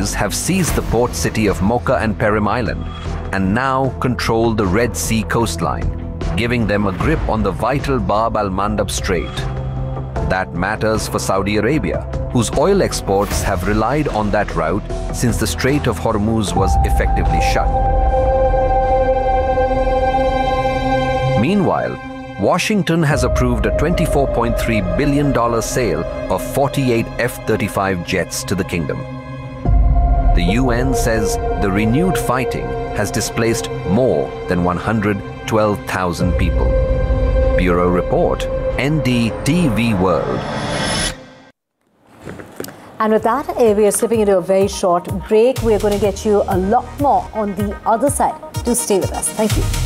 Houthis have seized the port city of Mocha and Perim Island and now control the Red Sea coastline, giving them a grip on the vital Bab al-Mandab Strait. That matters for Saudi Arabia, whose oil exports have relied on that route since the Strait of Hormuz was effectively shut. Meanwhile, Washington has approved a $24.3 billion sale of 48 F-35 jets to the kingdom. The UN says the renewed fighting has displaced more than 112,000 people. Bureau Report, NDTV World. And with that, we are slipping into a very short break. We are going to get you a lot more on the other side. Do stay with us. Thank you.